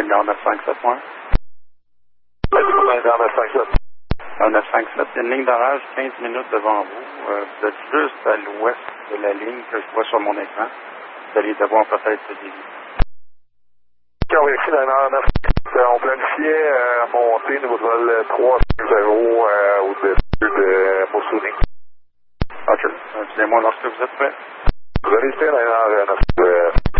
Gare 957, moi. Gare 957. Gare 957, il y a une ligne d'orage 15 minutes devant vous. Vous êtes juste à l'ouest de la ligne que je vois sur mon écran. Vous allez devoir peut-être se dévier. OK, on vérifie dans Gare 957. On planifiait monter niveau de vol 350 au-dessus de Moussouni. OK. Excusez-moi lorsque vous êtes prêt. Vous allez faire dans Gare 957.